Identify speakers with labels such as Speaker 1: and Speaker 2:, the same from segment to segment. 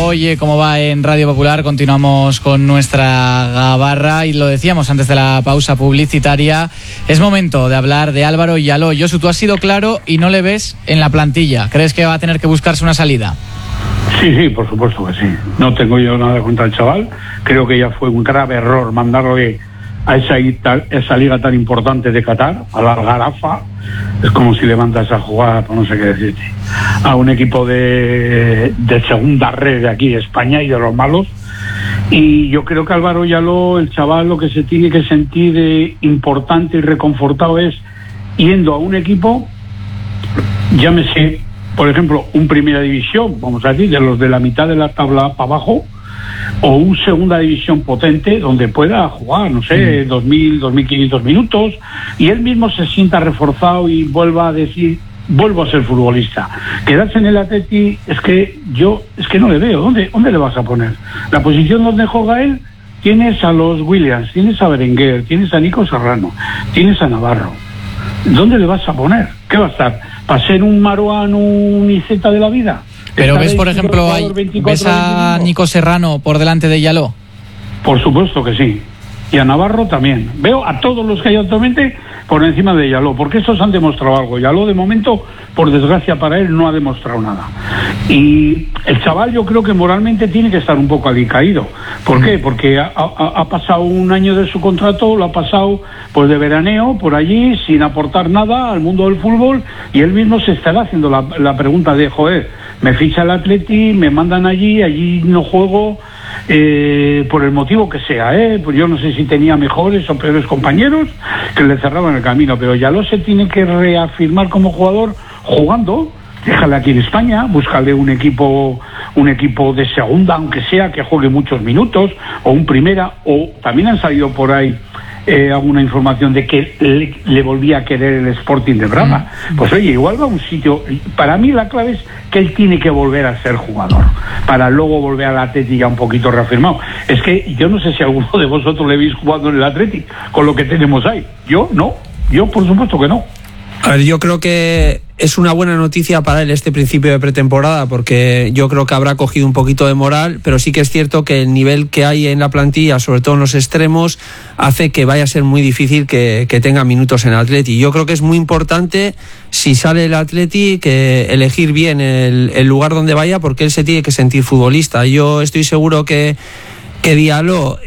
Speaker 1: Oye Cómo Va en Radio Popular. Continuamos con nuestra gabarra y lo decíamos antes de la pausa publicitaria. Es momento de hablar de Álvaro Yaló. Josu, tú has sido claro y no le ves en la plantilla. ¿Crees que va a tener que buscarse una salida?
Speaker 2: Sí, por supuesto que sí. No tengo yo nada contra el chaval. Creo que ya fue un grave error mandarle a esa liga tan importante de Qatar, a la Algarafa. Es como si le mandas a jugar, no sé qué decirte, a un equipo de segunda red de aquí de España y de los malos. Y yo creo que Álvaro Yaló, el chaval, lo que se tiene que sentir importante y reconfortado es yendo a un equipo, llámese, por ejemplo, un primera división, vamos a decir, de los de la mitad de la tabla para abajo, o un segunda división potente donde pueda jugar, no sé, 2.000, 2.500 minutos, y él mismo se sienta reforzado y vuelva a decir, vuelvo a ser futbolista. Quedarse en el Atleti es que no le veo. ¿Dónde le vas a poner? La posición donde juega él, tienes a los Williams, tienes a Berenguer, tienes a Nico Serrano, tienes a Navarro. ¿Dónde le vas a poner? ¿Qué va a estar? ¿Para ser un Marouane, un Iceta de la vida?
Speaker 1: Pero ves, por ejemplo, ¿ves a Nico Serrano por delante de Yaló?
Speaker 2: Por supuesto que sí. Y a Navarro también. Veo a todos los que hay actualmente por encima de Yaló, porque estos han demostrado algo. Yaló, de momento, por desgracia para él, no ha demostrado nada. Y el chaval, yo creo que moralmente tiene que estar un poco alicaído. ¿Por qué? Porque ha pasado un año de su contrato, lo ha pasado pues de veraneo por allí, sin aportar nada al mundo del fútbol, y él mismo se estará haciendo la pregunta de, joder, me ficha el Atleti, me mandan allí no juego, por el motivo que sea, pues yo no sé si tenía mejores o peores compañeros que le cerraban el camino, pero Yaló se tiene que reafirmar como jugador jugando. Déjale aquí en España, búscale un equipo de segunda, aunque sea que juegue muchos minutos, o un primera, o también han salido por ahí alguna información de que le volvía a querer el Sporting de Braga. Pues oye, igual va a un sitio. Para mí la clave es que él tiene que volver a ser jugador, para luego volver al Atleti ya un poquito reafirmado. Es que yo no sé si alguno de vosotros le veis jugando en el Atleti con lo que tenemos ahí. Yo no, yo por supuesto que no.
Speaker 3: A ver, yo creo que es una buena noticia para él este principio de pretemporada, porque yo creo que habrá cogido un poquito de moral, pero sí que es cierto que el nivel que hay en la plantilla, sobre todo en los extremos, hace que vaya a ser muy difícil que tenga minutos en el Atleti. Yo creo que es muy importante, si sale el Atleti, que elegir bien el lugar donde vaya, porque él se tiene que sentir futbolista. Yo estoy seguro que Yaló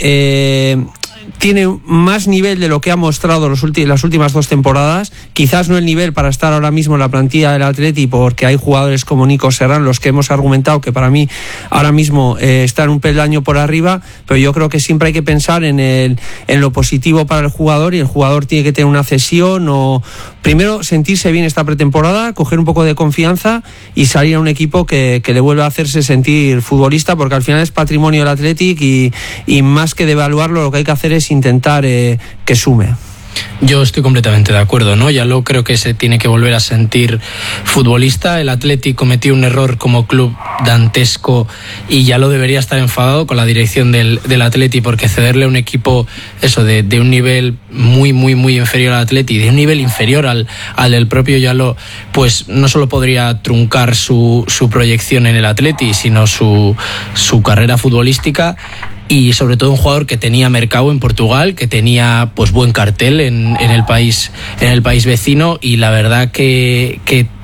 Speaker 3: tiene más nivel de lo que ha mostrado las últimas 2 temporadas. Quizás no el nivel para estar ahora mismo en la plantilla del Atleti, porque hay jugadores como Nico Serrano, los que hemos argumentado que para mí ahora mismo están un peldaño por arriba, pero yo creo que siempre hay que pensar en lo positivo para el jugador, y el jugador tiene que tener una cesión, o primero sentirse bien esta pretemporada, coger un poco de confianza y salir a un equipo que le vuelva a hacerse sentir futbolista, porque al final es patrimonio del Athletic, y más que devaluarlo, lo que hay que hacer es intentar que sume.
Speaker 4: Yo estoy completamente de acuerdo, ¿no? Yaló creo que se tiene que volver a sentir futbolista. El Athletic cometió un error como club dantesco, y Yaló debería estar enfadado con la dirección del Athletic, porque cederle a un equipo de un nivel muy, muy, muy inferior al Athletic, de un nivel inferior al del propio Yaló, pues no solo podría truncar su proyección en el Athletic, sino su carrera futbolística. Y sobre todo un jugador que tenía mercado en Portugal, que tenía pues buen cartel en el país vecino, y la verdad que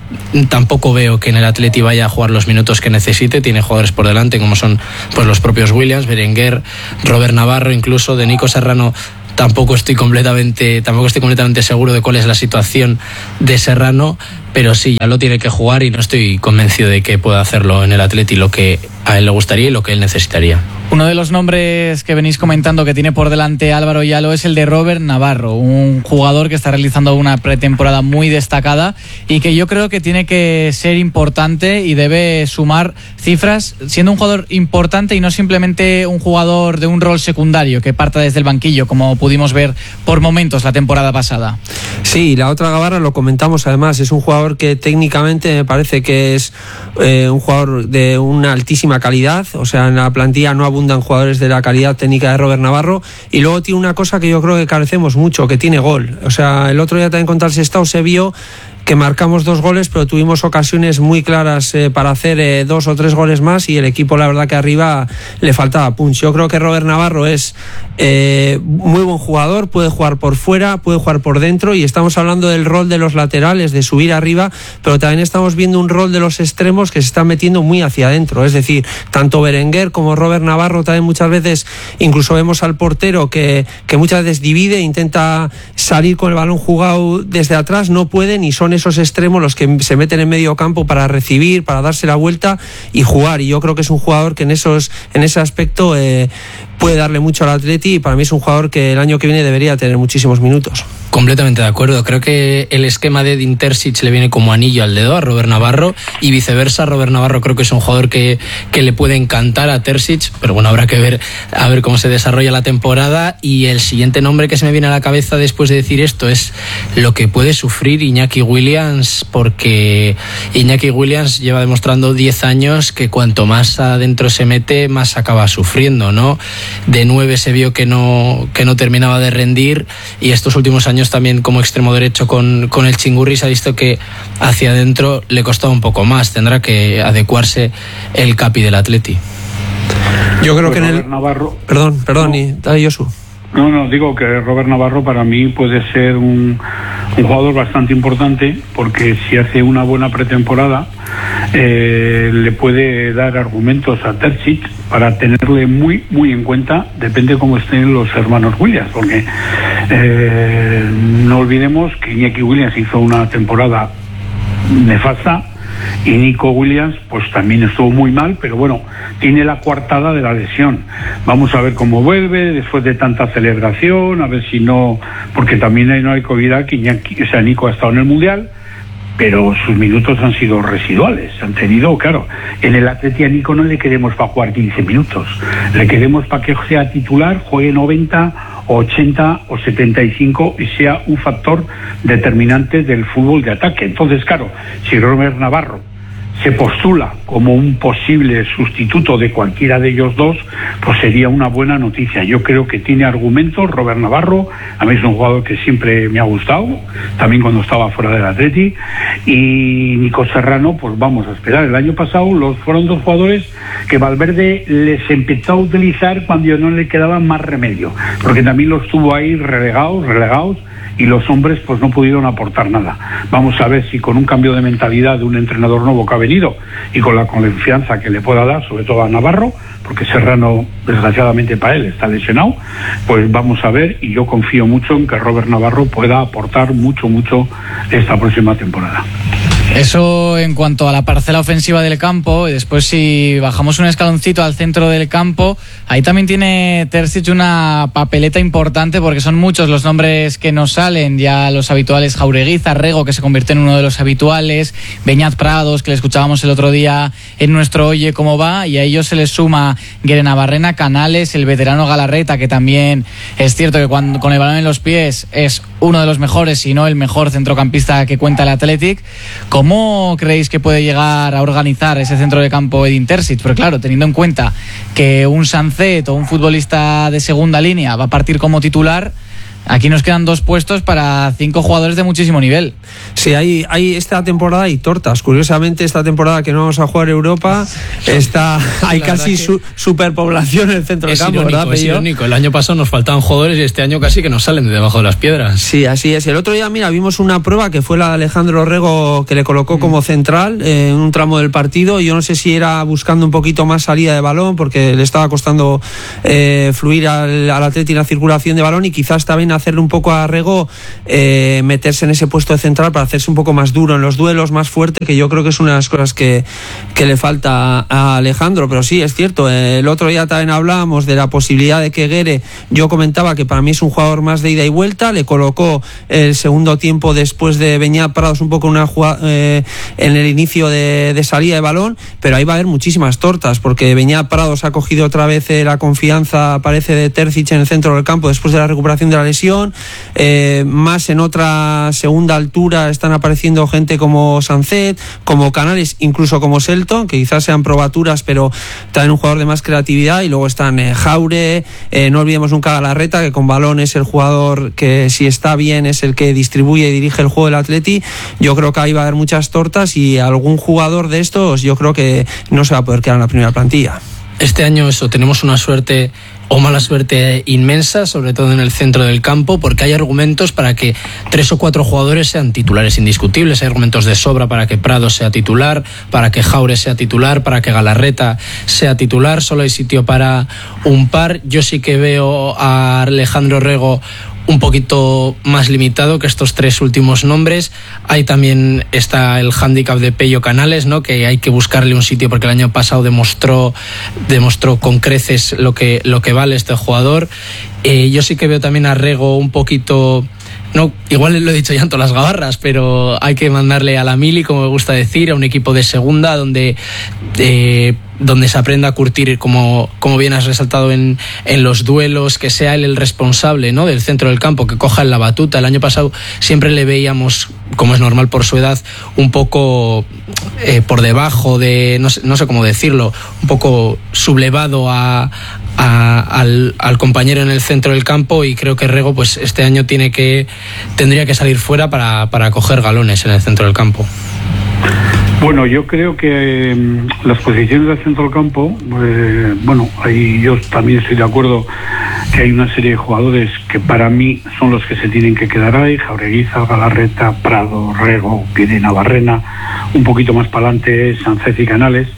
Speaker 4: tampoco veo que en el Atleti vaya a jugar los minutos que necesite. Tiene jugadores por delante como son pues los propios Williams, Berenguer, Robert Navarro, incluso de Nico Serrano. Tampoco estoy completamente seguro de cuál es la situación de Serrano, pero sí, ya lo tiene que jugar, y no estoy convencido de que pueda hacerlo en el Atleti lo que a él le gustaría y lo que él necesitaría.
Speaker 1: Uno de los nombres que venís comentando que tiene por delante Álvaro Yaló es el de Robert Navarro, un jugador que está realizando una pretemporada muy destacada y que yo creo que tiene que ser importante y debe sumar cifras, siendo un jugador importante y no simplemente un jugador de un rol secundario que parta desde el banquillo, como pudimos ver por momentos la temporada pasada.
Speaker 3: Sí, la otra gabarra lo comentamos además, es un jugador que técnicamente me parece que es un jugador de una altísima calidad, o sea, en la plantilla no abundan jugadores de la calidad técnica de Robert Navarro, y luego tiene una cosa que yo creo que carecemos mucho, que tiene gol. O sea, el otro día también contra el Sestao se vio marcamos 2 goles, pero tuvimos ocasiones muy claras para hacer 2 o 3 goles más, y el equipo, la verdad que arriba le faltaba punch. Yo creo que Robert Navarro es muy buen jugador, puede jugar por fuera, puede jugar por dentro, y estamos hablando del rol de los laterales, de subir arriba, pero también estamos viendo un rol de los extremos que se están metiendo muy hacia adentro. Es decir, tanto Berenguer como Robert Navarro también muchas veces, incluso vemos al portero que muchas veces divide, intenta salir con el balón jugado desde atrás, no pueden, y son esos extremos los que se meten en medio campo para recibir, para darse la vuelta y jugar. Y yo creo que es un jugador que en ese aspecto puede darle mucho al Atleti, y para mí es un jugador que el año que viene debería tener muchísimos minutos.
Speaker 4: Completamente de acuerdo. Creo que el esquema de Edin Terzic le viene como anillo al dedo a Robert Navarro, y viceversa. Robert Navarro creo que es un jugador que le puede encantar a Terzic, pero bueno, habrá que ver a ver cómo se desarrolla la temporada. Y el siguiente nombre que se me viene a la cabeza después de decir esto es lo que puede sufrir Iñaki Williams, porque Iñaki Williams lleva demostrando 10 años que cuanto más adentro se mete, más acaba sufriendo, ¿no? De 9 se vio que no terminaba de rendir, y estos últimos años también como extremo derecho con el Chingurri se ha visto que hacia adentro le costaba un poco más. Tendrá que adecuarse el capi del Atleti.
Speaker 3: Yo creo que en el
Speaker 2: Navarro...
Speaker 3: Perdón,
Speaker 2: no.
Speaker 3: y dale, Josu.
Speaker 2: No, digo que Robert Navarro para mí puede ser un jugador bastante importante, porque si hace una buena pretemporada le puede dar argumentos a Terzic para tenerle muy muy en cuenta, depende cómo estén los hermanos Williams, porque no olvidemos que Iñaki Williams hizo una temporada nefasta, y Nico Williams pues también estuvo muy mal, pero bueno, tiene la coartada de la lesión. Vamos a ver cómo vuelve después de tanta celebración, a ver si no, porque también no hay que olvidar que Nico ha estado en el Mundial, pero sus minutos han sido residuales. Han tenido, claro, en el Atleti a Nico no le queremos para jugar 15 minutos, le queremos para que sea titular, juegue 90, 80 o 75 y sea un factor determinante del fútbol de ataque. Entonces, claro, si Robert Navarro se postula como un posible sustituto de cualquiera de ellos dos, pues sería una buena noticia. Yo creo que tiene argumentos Robert Navarro. A mí es un jugador que siempre me ha gustado, también cuando estaba fuera del Atleti. Y Nico Serrano, pues vamos a esperar. El año pasado fueron 2 jugadores que Valverde les empezó a utilizar cuando no le quedaba más remedio, porque también los tuvo ahí relegados, y los hombres pues no pudieron aportar nada. Vamos a ver si con un cambio de mentalidad de un entrenador nuevo que ha venido, y con la confianza que le pueda dar, sobre todo a Navarro, porque Serrano, desgraciadamente para él, está lesionado, pues vamos a ver, y yo confío mucho en que Robert Navarro pueda aportar mucho esta próxima temporada.
Speaker 1: Eso en cuanto a la parcela ofensiva del campo. Y después, si bajamos un escaloncito al centro del campo, ahí también tiene Terzic una papeleta importante, porque son muchos los nombres que nos salen. Ya los habituales: Jauregui, Zarrego, que se convirtió en uno de los habituales, Beñat Prados, que le escuchábamos el otro día en nuestro Oye Cómo Va, y a ellos se les suma Guerenabarrena, Canales, el veterano Galarreta, que también es cierto que cuando con el balón en los pies es uno de los mejores, si no el mejor centrocampista que cuenta el Athletic. ¿Cómo creéis que puede llegar a organizar ese centro de campo Edin Terzic? Porque claro, teniendo en cuenta que un Sancet o un futbolista de segunda línea va a partir como titular, aquí nos quedan 2 puestos para 5 jugadores de muchísimo nivel.
Speaker 3: Sí, hay esta temporada hay tortas. Curiosamente, esta temporada que no vamos a jugar Europa, hay casi superpoblación en el centro del campo, ¿verdad?
Speaker 4: Es irónico. El año pasado nos faltaban jugadores y este año casi que nos salen de debajo de las piedras.
Speaker 3: Sí, así es. El otro día, mira, vimos una prueba que fue la de Alejandro Orrego, que le colocó como central en un tramo del partido. Yo no sé si era buscando un poquito más salida de balón, porque le estaba costando fluir al Atleti la circulación de balón, y quizás también hacerle un poco a Arrego meterse en ese puesto de central para hacerse un poco más duro en los duelos, más fuerte, que yo creo que es una de las cosas que le falta a Alejandro. Pero sí, es cierto, el otro día también hablábamos de la posibilidad de que Guere, yo comentaba que para mí es un jugador más de ida y vuelta, le colocó el segundo tiempo después de Beñat Prados un poco una jugada, en el inicio de salida de balón, pero ahí va a haber muchísimas tortas, porque Beñat Prados ha cogido otra vez la confianza, parece, de Terzic en el centro del campo después de la recuperación de la lesión, presión, más en otra segunda altura están apareciendo gente como Sancet, como Canales, incluso como Selton, que quizás sean probaturas, pero también un jugador de más creatividad, y luego están Jaure, no olvidemos nunca Galarreta, que con balón es el jugador que, si está bien, es el que distribuye y dirige el juego del Atleti. Yo creo que ahí va a haber muchas tortas, y algún jugador de estos yo creo que no se va a poder quedar en la primera plantilla.
Speaker 4: Este año tenemos una suerte o mala suerte inmensa, sobre todo en el centro del campo, porque hay argumentos para que 3 o 4 jugadores sean titulares indiscutibles. Hay argumentos de sobra para que Prado sea titular, para que Jaure sea titular, para que Galarreta sea titular. Solo hay sitio para un par. Yo sí que veo a Alejandro Rego un poquito más limitado que estos 3 últimos nombres. Ahí también está el hándicap de Pello Canales, ¿no? Que hay que buscarle un sitio, porque el año pasado demostró con creces lo que vale este jugador. Yo sí que veo también a Rego un poquito... No, igual lo he dicho ya en todas las gabarras, pero hay que mandarle a la mili, como me gusta decir, a un equipo de segunda donde se aprenda a curtir, como bien has resaltado en los duelos, que sea él el responsable, ¿no?, del centro del campo, que coja la batuta. El año pasado siempre le veíamos, como es normal por su edad, un poco por debajo de, no sé cómo decirlo, un poco sublevado al compañero en el centro del campo, y creo que Rego pues este año tendría que salir fuera para coger galones en el centro del campo.
Speaker 2: Bueno, yo creo que las posiciones del centro del campo, ahí yo también estoy de acuerdo que hay una serie de jugadores que para mí son los que se tienen que quedar ahí: Jaureguizar, Galarreta, Prado, Rego, Navarrena, un poquito más para adelante Sánchez y Canales.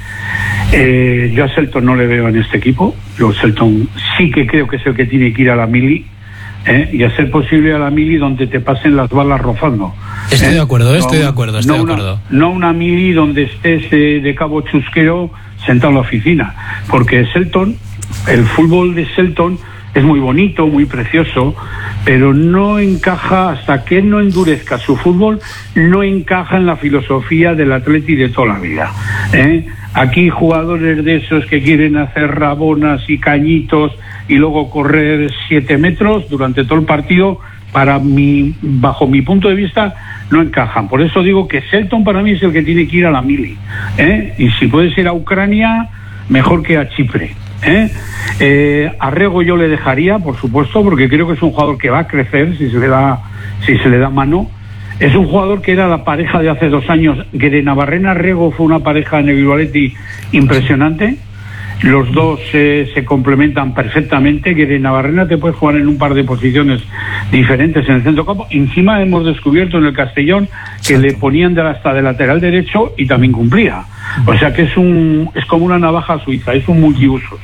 Speaker 2: Yo a Selton no le veo en este equipo. Yo Selton sí que creo que es el que tiene que ir a la mili, y a ser posible a la mili donde te pasen las balas rozando.
Speaker 4: Estoy de acuerdo, estoy de acuerdo.
Speaker 2: No una mili donde estés de cabo chusquero sentado en la oficina, porque Selton, el fútbol de Selton es muy bonito, muy precioso, pero no encaja, hasta que no endurezca su fútbol, no encaja en la filosofía del Atleti de toda la vida. Aquí jugadores de esos que quieren hacer rabonas y cañitos y luego correr 7 metros durante todo el partido, bajo mi punto de vista, no encajan. Por eso digo que Selton para mí es el que tiene que ir a la mili, y si puedes ir a Ucrania, mejor que a Chipre. A Rego yo le dejaría, por supuesto, porque creo que es un jugador que va a crecer si se le da mano. Es un jugador que era la pareja de hace 2 años. Navarrena-Rego fue una pareja en el Bilbaretti impresionante. Los dos se complementan perfectamente. Navarrena te puede jugar en un par de posiciones diferentes en el centro campo. Encima hemos descubierto en el Castellón que le ponían hasta de lateral derecho y también cumplía. O sea que es como una navaja suiza, es un multiusos.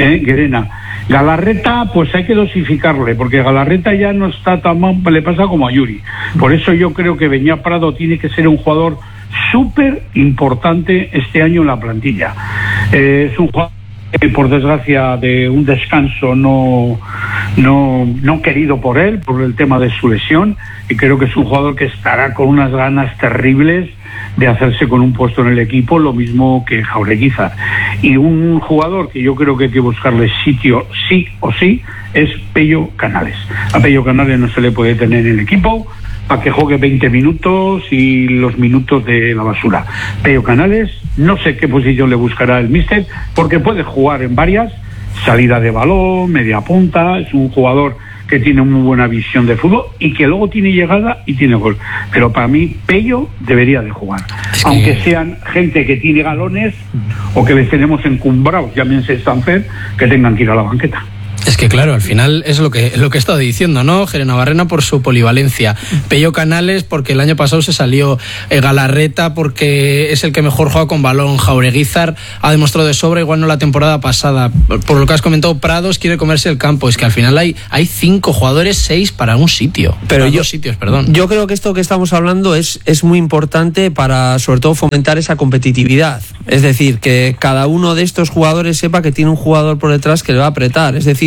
Speaker 2: Galarreta, pues hay que dosificarle, porque Galarreta ya no está tan mal, le pasa como a Yuri. Por eso yo creo que Beñat Prado tiene que ser un jugador súper importante este año en la plantilla. Es un jugador que, por desgracia, de un descanso no querido por él, por el tema de su lesión, y creo que es un jugador que estará con unas ganas terribles de hacerse con un puesto en el equipo, lo mismo que Jaureguizar. Y un jugador que yo creo que hay que buscarle sitio sí o sí es Pello Canales. A Pello Canales no se le puede tener en el equipo para que juegue 20 minutos y los minutos de la basura. Pello Canales, no sé qué posición le buscará el míster, porque puede jugar en varias: salida de balón, media punta. Es un jugador que tiene muy buena visión de fútbol y que luego tiene llegada y tiene gol. Pero para mí Pello debería de jugar, aunque sean gente que tiene galones o que les tenemos encumbrados, llámense Sanfer, que tengan que ir a la banqueta.
Speaker 4: Es que claro, al final es lo que he estado diciendo, ¿no? Navarrena por su polivalencia, Pello Canales porque el año pasado se salió, Galarreta porque es el que mejor juega con balón, Jaureguizar ha demostrado de sobra, igual no la temporada pasada. Por lo que has comentado, Prados quiere comerse el campo. Es que al final hay 5 jugadores, 6 para un sitio. Pero para 2 sitios, perdón.
Speaker 3: Yo creo que esto que estamos hablando es muy importante para, sobre todo, fomentar esa competitividad. Es decir, que cada uno de estos jugadores sepa que tiene un jugador por detrás que le va a apretar. Es decir,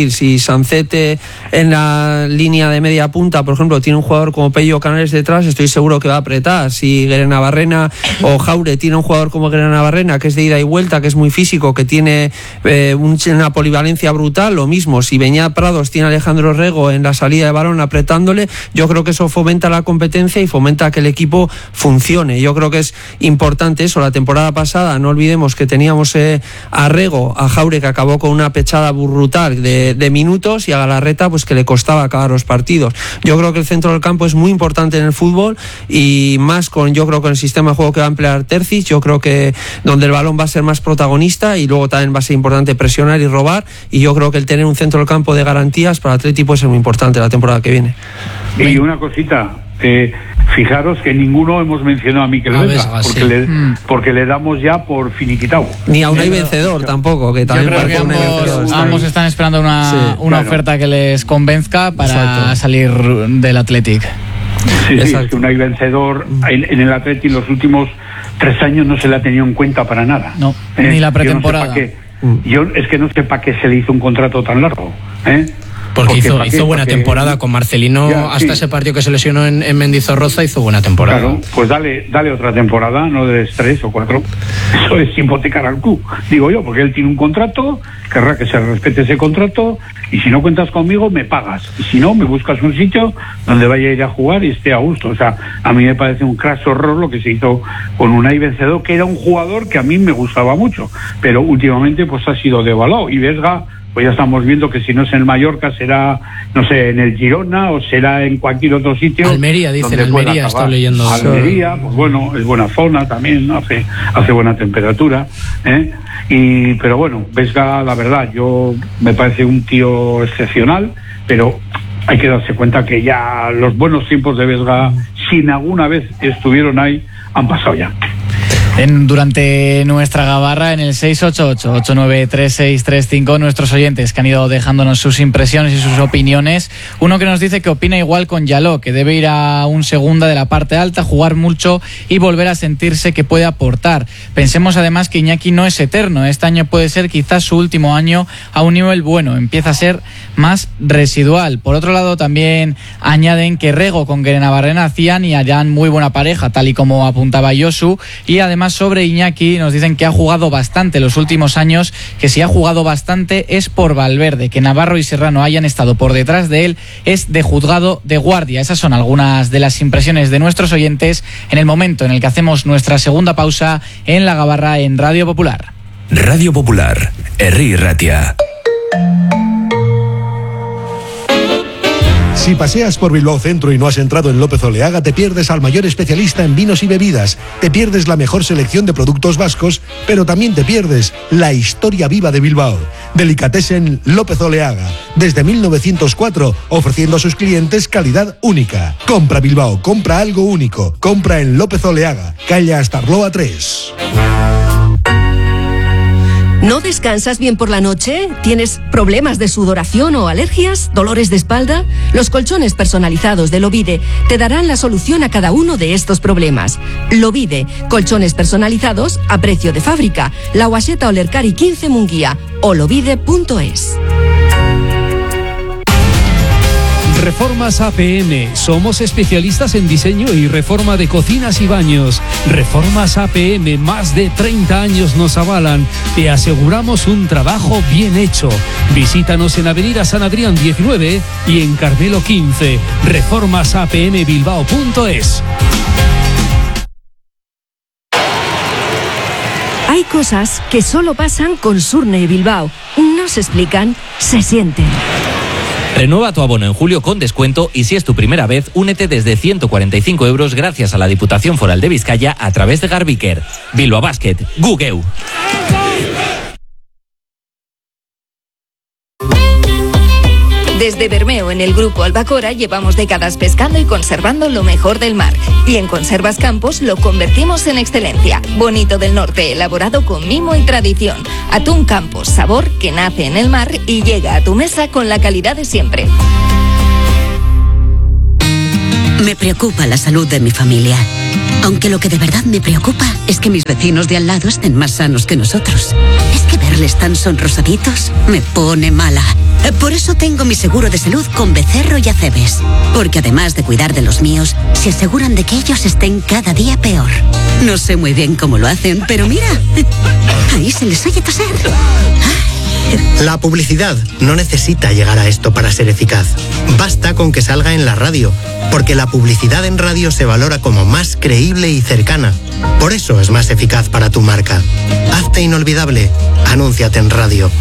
Speaker 3: decir, si Sancete en la línea de media punta, por ejemplo, tiene un jugador como Pello Canales detrás, estoy seguro que va a apretar. Si Guerena-Barrena o Jaure tiene un jugador como Guerena-Barrena, que es de ida y vuelta, que es muy físico, que tiene una polivalencia brutal, lo mismo. Si Beñat Prados tiene a Alejandro Rego en la salida de balón apretándole, yo creo que eso fomenta la competencia y fomenta que el equipo funcione. Yo creo que es importante eso. La temporada pasada, no olvidemos que teníamos a Rego, a Jaure, que acabó con una pechada brutal de minutos, y a Galarreta, pues que le costaba acabar los partidos. Yo creo que el centro del campo es muy importante en el fútbol, y más yo creo con el sistema de juego que va a emplear Terzic. Yo creo que donde el balón va a ser más protagonista, y luego también va a ser importante presionar y robar, y yo creo que el tener un centro del campo de garantías para Atleti puede ser muy importante la temporada que viene.
Speaker 2: Y una cosita, fijaros que ninguno hemos mencionado a Mikel Vesga, porque le damos ya por finiquitado.
Speaker 3: Ni a Unai Vencedor tampoco, que también
Speaker 1: yo creo que ambos están esperando una oferta que les convenzca para salir del Athletic.
Speaker 2: Sí, es que Unai Vencedor en el Athletic en los últimos 3 años no se le ha tenido en cuenta para nada.
Speaker 1: No, ni la pretemporada.
Speaker 2: Yo es que no sé para qué se le hizo un contrato tan largo,
Speaker 4: Porque hizo buena temporada con Marcelino, hasta ese partido que se lesionó en Mendizorroza, hizo buena temporada.
Speaker 2: Claro, pues dale otra temporada, no de 3 o 4. Eso es hipotecar al club, digo yo, porque él tiene un contrato, querrá que se respete ese contrato, y si no cuentas conmigo me pagas, y si no me buscas un sitio donde vaya a ir a jugar y esté a gusto. O sea, a mí me parece un craso horror lo que se hizo con Unai Vencedor, que era un jugador que a mí me gustaba mucho, pero últimamente pues ha sido devaluado. Y Vesga, pues ya estamos viendo que si no es en el Mallorca será, no sé, en el Girona o será en cualquier otro sitio.
Speaker 4: Almería, dicen, Almería, estoy leyendo.
Speaker 2: Almería, pues bueno, es buena zona también, ¿no? hace buena temperatura, pero bueno, Vesga, la verdad, yo me parece un tío excepcional, pero hay que darse cuenta que ya los buenos tiempos de Vesga, si alguna vez estuvieron ahí, han pasado ya.
Speaker 1: Durante nuestra gabarra en el 688-893-635, nuestros oyentes que han ido dejándonos sus impresiones y sus opiniones. Uno que nos dice que opina igual con Yaló, que debe ir a un segunda de la parte alta, jugar mucho y volver a sentirse que puede aportar. Pensemos además que Iñaki no es eterno. Este año puede ser quizás su último año a un nivel bueno. Empieza a ser más residual. Por otro lado, también añaden que Rego con Guerena-Barrena hacían y harían muy buena pareja, tal y como apuntaba Josu. Y además, sobre Iñaki nos dicen que ha jugado bastante los últimos años, que si ha jugado bastante es por Valverde, que Navarro y Serrano hayan estado por detrás de él es de juzgado de guardia. Esas son algunas de las impresiones de nuestros oyentes en el momento en el que hacemos nuestra segunda pausa en la gabarra en Radio Popular.
Speaker 5: Radio Popular, Herri Ratia.
Speaker 6: Si paseas por Bilbao Centro y no has entrado en López Oleaga, te pierdes al mayor especialista en vinos y bebidas, te pierdes la mejor selección de productos vascos, pero también te pierdes la historia viva de Bilbao. Delicatessen López Oleaga, desde 1904, ofreciendo a sus clientes calidad única. Compra Bilbao, compra algo único, compra en López Oleaga, calle Astarloa 3.
Speaker 7: ¿No descansas bien por la noche? ¿Tienes problemas de sudoración o alergias? ¿Dolores de espalda? Los colchones personalizados de Lovide te darán la solución a cada uno de estos problemas. Lovide, colchones personalizados a precio de fábrica. La Guaseta Olercari 15 Munguía o lovide.es.
Speaker 8: Reformas APM. Somos especialistas en diseño y reforma de cocinas y baños. Reformas APM, más de 30 años nos avalan. Te aseguramos un trabajo bien hecho. Visítanos en Avenida San Adrián 19 y en Carmelo 15. reformasapmbilbao.es.
Speaker 7: Hay cosas que solo pasan con Surne Bilbao. No se explican, se sienten.
Speaker 9: Renueva tu abono en julio con descuento y si es tu primera vez, únete desde 145 € gracias a la Diputación Foral de Vizcaya a través de Garbiker. Bilbao Basket, Gugeu.
Speaker 10: Desde Bermeo, en el Grupo Albacora, llevamos décadas pescando y conservando lo mejor del mar. Y en Conservas Campos lo convertimos en excelencia. Bonito del Norte, elaborado con mimo y tradición. Atún Campos, sabor que nace en el mar y llega a tu mesa con la calidad de siempre.
Speaker 11: Me preocupa la salud de mi familia. Aunque lo que de verdad me preocupa es que mis vecinos de al lado estén más sanos que nosotros. Es que ver verles tan sonrosaditos me pone mala. Por eso tengo mi seguro de salud con Becerro y Acebes. Porque además de cuidar de los míos, se aseguran de que ellos estén cada día peor. No sé muy bien cómo lo hacen, pero mira, ahí se les oye toser.
Speaker 12: La publicidad no necesita llegar a esto para ser eficaz. Basta con que salga en la radio, porque la publicidad en radio se valora como más creíble y cercana. Por eso es más eficaz para tu marca. Hazte inolvidable. Anúnciate en radio.